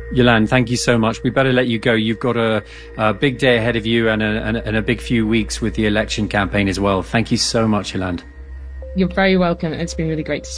Yolande, thank you so much. We better let you go. You've got a big day ahead of you and a big few weeks with the election campaign as well. Thank you so much, Yolande. You're very welcome. It's been really great to